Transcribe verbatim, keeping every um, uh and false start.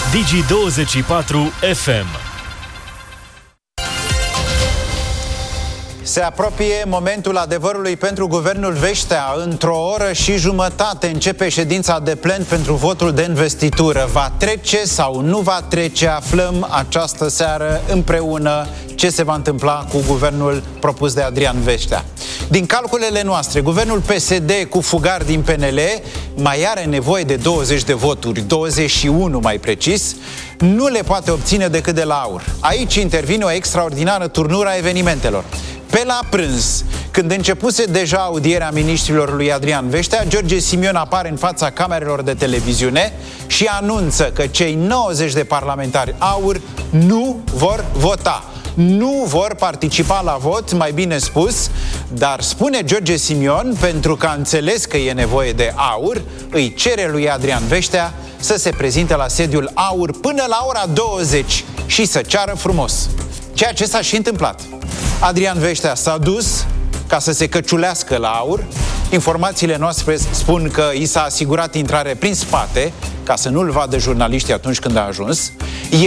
Digi douăzeci și patru F M. Se apropie momentul adevărului pentru guvernul Vestea. Într-o oră și jumătate începe ședința de plen pentru votul de investitură. Va trece sau nu va trece? Aflăm această seară împreună ce se va întâmpla cu guvernul propus de Adrian Vestea. Din calculele noastre, guvernul P S D cu fugar din P N L mai are nevoie de douăzeci de voturi, douăzeci și unu mai precis, nu le poate obține decât de la AUR. Aici intervine o extraordinară turnură a evenimentelor. Pe la prânz, când începuse deja audierea miniștrilor lui Adrian Vestea, George Simion apare în fața camerelor de televiziune și anunță că cei nouăzeci de parlamentari AUR nu vor vota, nu vor participa la vot, mai bine spus, dar spune George Simion, pentru că a înțeles că e nevoie de AUR, îi cere lui Adrian Vestea să se prezinte la sediul AUR până la ora douăzeci și să ceară frumos. Ceea ce s-a și întâmplat. Adrian Vestea s-a dus ca să se căciulească la AUR. Informațiile noastre spun că i s-a asigurat intrare prin spate, ca să nu-l vadă jurnaliștii atunci când a ajuns.